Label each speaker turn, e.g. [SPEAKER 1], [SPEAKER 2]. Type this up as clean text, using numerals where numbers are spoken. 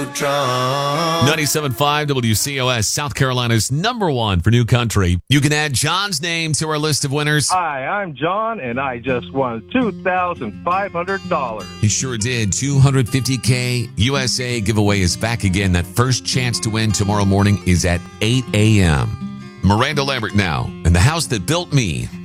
[SPEAKER 1] 97.5 WCOS, South Carolina's #1 for new country. You can add John's name to our list of winners.
[SPEAKER 2] Hi, I'm John, and I just won $2,500.
[SPEAKER 1] He sure did. $250K USA giveaway is back again. That first chance to win tomorrow morning is at 8 a.m. Miranda Lambert now, and the house that built me.